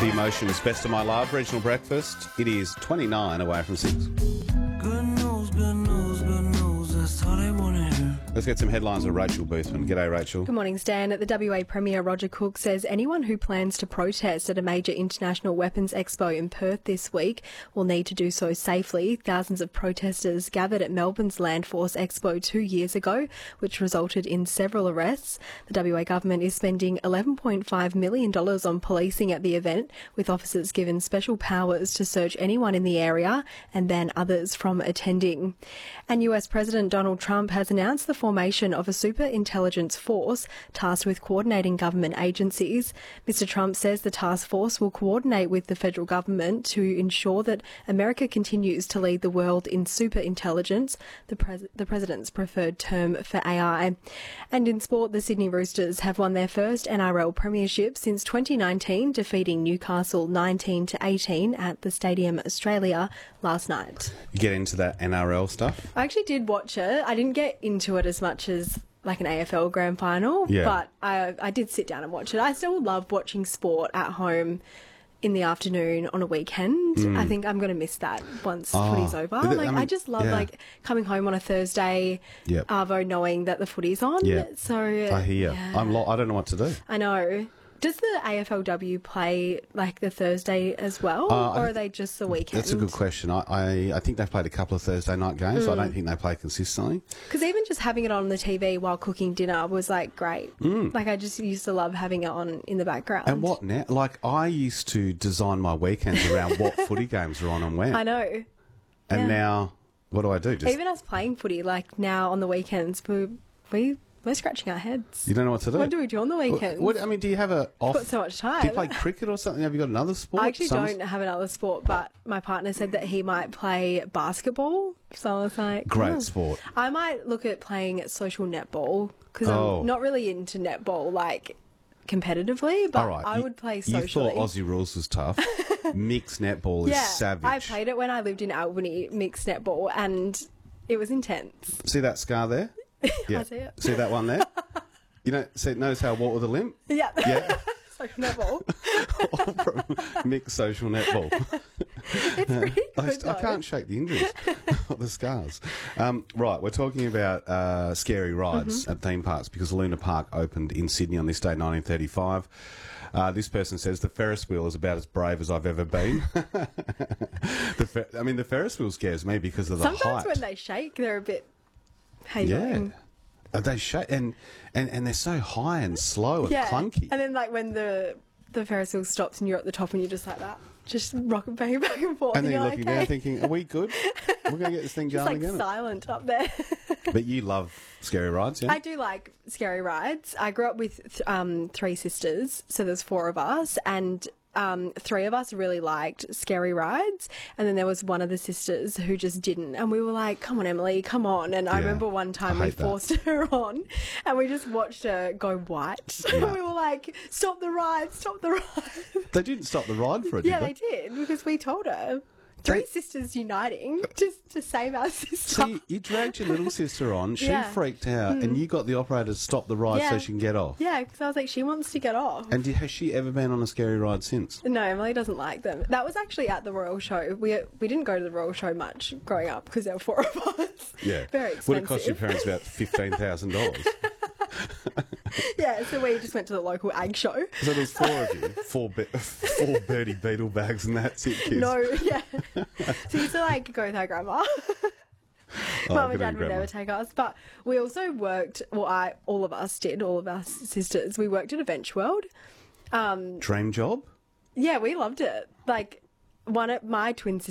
The Emotion is Best of My Love, regional breakfast. It is 29 away from 6. Good news, good news, good news. That's all they want to hear. Let's get some headlines with Rachel Boothman. G'day, Rachel. Good morning, Stan. The WA Premier Roger Cook says anyone who plans to protest at a major international weapons expo in Perth this week will need to do so safely. Thousands of protesters gathered at Melbourne's Land Force Expo 2 years ago, which resulted in several arrests. The WA government is spending $11.5 million on policing at the event, with officers given special powers to search anyone in the area and ban others from attending. And US President Donald Trump has announced the formation of a super intelligence force tasked with coordinating government agencies. Mr. Trump says the task force will coordinate with the federal government to ensure that America continues to lead the world in super intelligence, the president's preferred term for AI. And in sport, the Sydney Roosters have won their first NRL premiership since 2019, defeating Newcastle 19-18 at the Stadium Australia last night. You get into that NRL stuff? I actually did watch it. I didn't get into it as much as like an AFL grand final, but I did sit down and watch it. I still love watching sport at home in the afternoon on a weekend. I think I'm going to miss that once footy's over. I just love coming home on a Thursday, arvo, knowing that the footy's on. So I hear. I don't know what to do. I know. Does the AFLW play like the Thursday as well, or are they just the weekend? That's a good question. I think they've played a couple of Thursday night games. I don't think they play consistently. Because even just having it on the TV while cooking dinner was like great. Like I just used to love having it on in the background. And what now? Like I used to design my weekends around what footy games are on and when. I know. And now, what do I do? Even us playing footy, like now on the weekends, we're scratching our heads. You don't know what to do. What do we do on the weekends? Do you have a off? Got so much time. Do you play cricket or something? Have you got another sport? I actually don't have another sport, but my partner said that he might play basketball. So I was like, great sport. I might look at playing social netball because I'm not really into netball like competitively, but I would play socially. You thought Aussie rules was tough. Mixed netball is savage. I played it when I lived in Albany, mixed netball, and it was intense. See that scar there? Yeah. I see it. See that one there? Notice how I walk with a limp? Yeah. Yeah. Social netball. Mixed social netball. It's pretty good, I can't shake the injuries or the scars. Right, we're talking about scary rides at theme parks because Luna Park opened in Sydney on this day, 1935. This person says the Ferris wheel is about as brave as I've ever been. The Ferris wheel scares me because of the height. Sometimes when they shake, they're a bit... They shake and they're so high and slow and clunky. And then like when the Ferris wheel stops and you're at the top and you're just like that, just rocking back and forth. And then you're looking down thinking, are we good? We're going to get this thing going again. It's like silent up there. But you love scary rides, yeah? I do like scary rides. I grew up with three sisters, so there's four of us, and three of us really liked scary rides, and then there was one of the sisters who just didn't, and we were like, come on Emily, come on. And I remember one time we forced her on and we just watched her go white. And we were like, stop the ride. They didn't stop the ride for it, did they? They did, because we told her. Three sisters uniting just to save our sister. So you dragged your little sister on, she freaked out, and you got the operator to stop the ride so she can get off. Yeah, because I was like, she wants to get off. And has she ever been on a scary ride since? No, Emily doesn't like them. That was actually at the Royal Show. We didn't go to the Royal Show much growing up because there were four of us. Yeah. Very expensive. Would have cost your parents about $15,000. Yeah, so we just went to the local ag show. So there's four of you, four Birdie Beetle bags, and that's it, kids. No, yeah. So we used to like go with our grandma. Mum and Dad would never take us, but we also worked. Well, all of us did. All of us sisters. We worked at Adventure World. Dream job? Yeah, we loved it. Like my twin sister